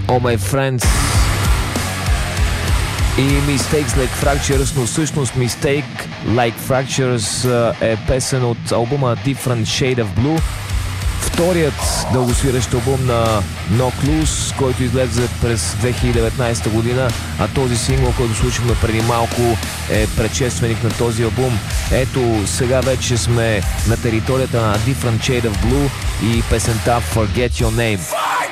All My Friends и Mistakes Like Fractures, но всъщност Mistake Like Fractures е песен от албума Different Shade of Blue, вторият дългосвиращ албум на No Clues, който излезе през 2019 година, а този сингъл, който слушахме преди малко, е предшественик на този албум. Ето, сега вече сме на територията на Different Shade of Blue и песента Forget Your Name.